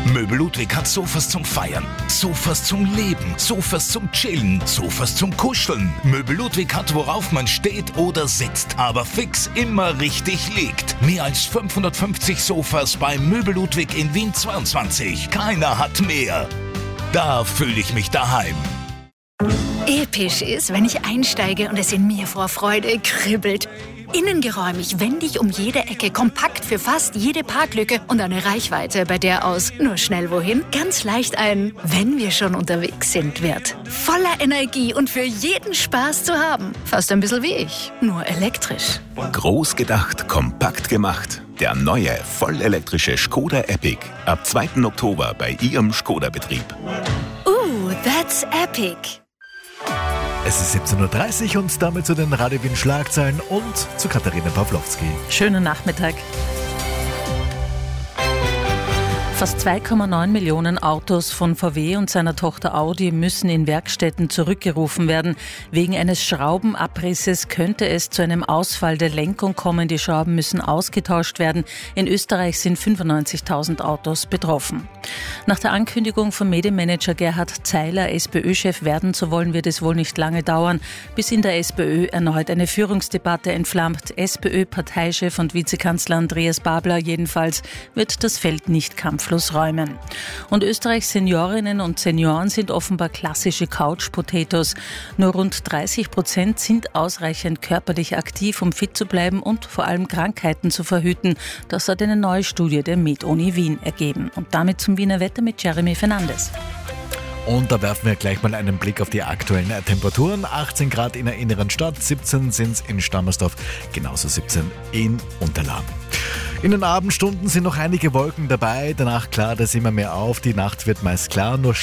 Möbel Ludwig hat Sofas zum Feiern, Sofas zum Leben, Sofas zum Chillen, Sofas zum Kuscheln. Möbel Ludwig hat, worauf man steht oder sitzt, aber fix immer richtig liegt. Mehr als 550 Sofas bei Möbel Ludwig in Wien 22. Keiner hat mehr. Da fühle ich mich daheim. Episch ist, wenn ich einsteige und es in mir vor Freude kribbelt. Innengeräumig, wendig um jede Ecke, kompakt für fast jede Parklücke und eine Reichweite, bei der aus nur schnell wohin ganz leicht ein "Wenn wir schon unterwegs sind" wird. Voller Energie und für jeden Spaß zu haben. Fast ein bisschen wie ich, nur elektrisch. Groß gedacht, kompakt gemacht. Der neue, vollelektrische Škoda Epic. Ab 2. Oktober bei Ihrem Škoda-Betrieb. That's epic. Es ist 17.30 Uhr und damit zu den Radio Wien Schlagzeilen und zu Katharina Pawlowski. Schönen Nachmittag. Fast 2,9 Millionen Autos von VW und seiner Tochter Audi müssen in Werkstätten zurückgerufen werden. Wegen eines Schraubenabrisses könnte es zu einem Ausfall der Lenkung kommen. Die Schrauben müssen ausgetauscht werden. In Österreich sind 95.000 Autos betroffen. Nach der Ankündigung von Medienmanager Gerhard Zeiler, SPÖ-Chef werden zu wollen, wird es wohl nicht lange dauern, bis in der SPÖ erneut eine Führungsdebatte entflammt. SPÖ-Parteichef und Vizekanzler Andreas Babler jedenfalls wird das Feld nicht kampflos räumen. Und Österreichs Seniorinnen und Senioren sind offenbar klassische Couch-Potatoes. Nur rund 30% sind ausreichend körperlich aktiv, um fit zu bleiben und vor allem Krankheiten zu verhüten. Das hat eine neue Studie der Med-Uni Wien ergeben. Und damit zum Wiener Wetter mit Jeremy Fernandes. Und da werfen wir gleich mal einen Blick auf die aktuellen Temperaturen. 18 Grad in der inneren Stadt, 17 sind es in Stammersdorf, genauso 17 in Unterlahm. In den Abendstunden sind noch einige Wolken dabei, danach klart es immer mehr auf, die Nacht wird meist klar, nur